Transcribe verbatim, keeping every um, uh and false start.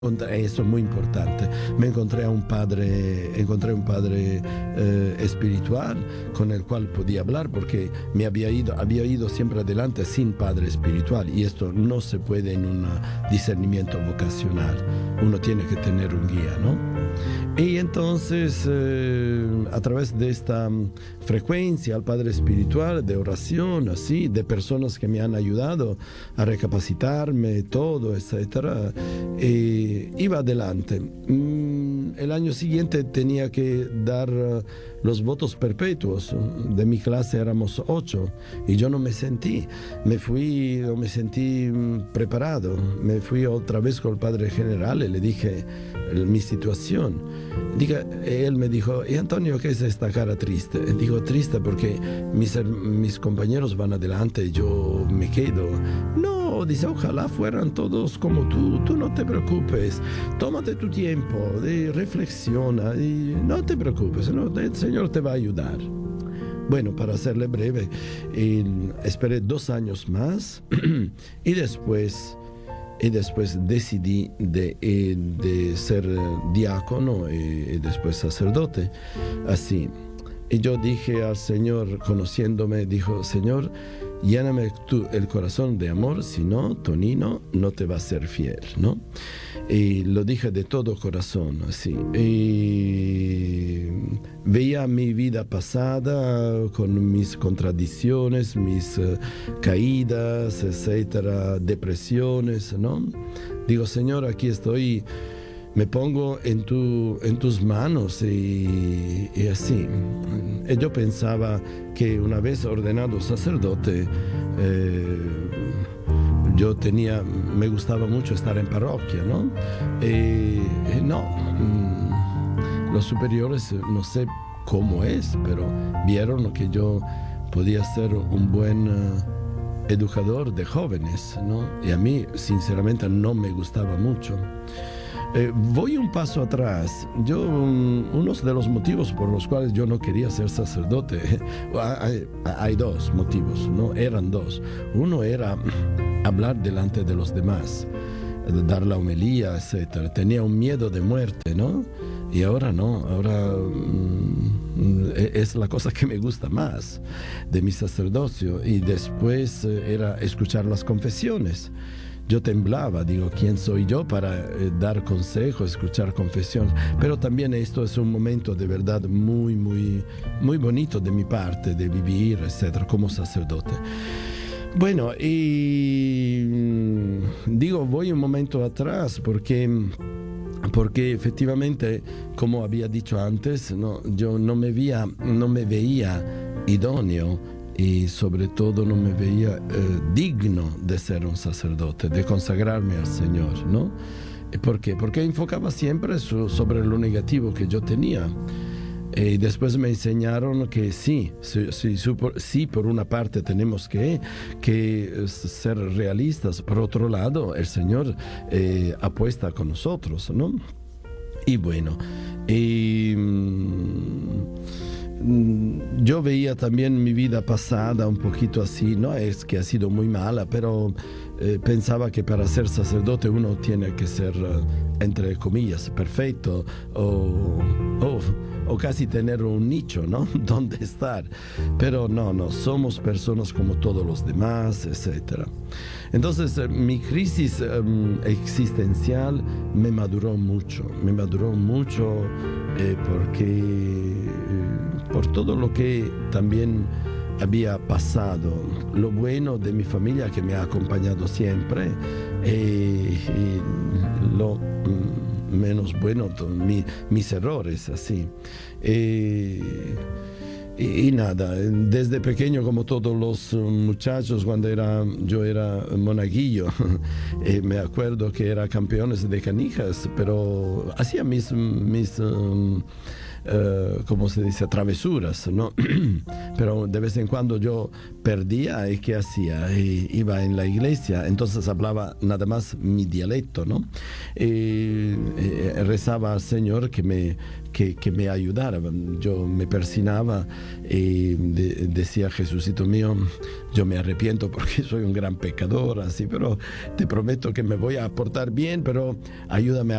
Eso es muy importante. Me encontré a un padre, encontré un padre eh, espiritual con el cual podía hablar porque me había ido, había ido siempre adelante sin padre espiritual y esto no se puede en un discernimiento vocacional. Uno tiene que tener un guía, ¿no? Y entonces, eh, a través de esta frecuencia al Padre Espiritual, de oración, así, de personas que me han ayudado a recapacitarme, todo, etcétera, eh, iba adelante. Mm, el año siguiente tenía que dar uh, los votos perpetuos. De mi clase éramos ocho y yo no me sentí. Me fui, no me sentí mm, preparado. Me fui otra vez con el Padre General y le dije mi situación. Diga, él me dijo, ¿y Antonio qué es esta cara triste? Digo, triste porque mis, mis compañeros van adelante y yo me quedo. No, dice, ojalá fueran todos como tú, tú no te preocupes, tómate tu tiempo, de, reflexiona y no te preocupes, ¿no? El Señor te va a ayudar. Bueno, para hacerle breve, eh, esperé dos años más y después... Y después decidí de, de ser diácono y, y después sacerdote. Así. Y yo dije al Señor, conociéndome, dijo, Señor, lléname tú el corazón de amor, si no, Tonino no te va a ser fiel, ¿no? Y lo dije de todo corazón, así. Y veía mi vida pasada con mis contradicciones, mis uh, caídas, etcétera, depresiones, ¿no? Digo, Señor, aquí estoy, me pongo en, tu, en tus manos y, y así. Y yo pensaba que una vez ordenado sacerdote, eh, yo tenía, me gustaba mucho estar en parroquia, ¿no? Eh, eh, no, mm, los superiores, no sé cómo es, pero vieron que yo podía ser un buen uh, educador de jóvenes, ¿no? Y a mí, sinceramente, no me gustaba mucho. Eh, voy un paso atrás. Yo, um, uno de los motivos por los cuales yo no quería ser sacerdote, hay, hay dos motivos, ¿no? Eran dos. Uno era hablar delante de los demás, dar la homilía, etcétera. Tenía un miedo de muerte, ¿no? Y ahora no, ahora um, es la cosa que me gusta más de mi sacerdocio. Y después eh, era escuchar las confesiones. Yo temblaba, digo, ¿quién soy yo para eh, dar consejos, escuchar confesiones? Pero también esto es un momento de verdad muy, muy, muy bonito de mi parte, de vivir, etcétera, como sacerdote. Bueno, y digo, voy un momento atrás porque, porque efectivamente, como había dicho antes, no, yo no me veía, no me veía idóneo y sobre todo no me veía eh, digno de ser un sacerdote, de consagrarme al Señor, ¿no? ¿Por qué? Porque enfocaba siempre su, sobre lo negativo que yo tenía. Y después me enseñaron que sí, sí, sí, sí, por una parte tenemos que, que ser realistas, por otro lado el Señor eh, apuesta con nosotros, ¿no? Y bueno, y, yo veía también mi vida pasada un poquito así, no es que ha sido muy mala, pero eh, pensaba que para ser sacerdote uno tiene que ser, uh, entre comillas, perfecto o, o, o casi tener un nicho, ¿no? Donde estar. Pero no, no, somos personas como todos los demás, etcétera. Entonces, eh, mi crisis um, existencial me maduró mucho, me maduró mucho eh, porque eh, por todo lo que también había pasado, lo bueno de mi familia que me ha acompañado siempre eh, y lo mm, menos bueno, mi, mis errores, así. Eh, Y, y nada, desde pequeño, como todos los muchachos, cuando era, yo era monaguillo, eh, me acuerdo que era campeones de canijas, pero hacía mis, mis, um, uh, ¿cómo se dice? Travesuras, ¿no? Pero de vez en cuando yo perdía y ¿qué hacía? Y iba en la iglesia, entonces hablaba nada más mi dialecto, ¿no? Y, y rezaba al Señor que me, que, que me ayudara. Yo me persinaba y de, decía, Jesucito mío, yo me arrepiento porque soy un gran pecador, así, pero te prometo que me voy a portar bien, pero ayúdame a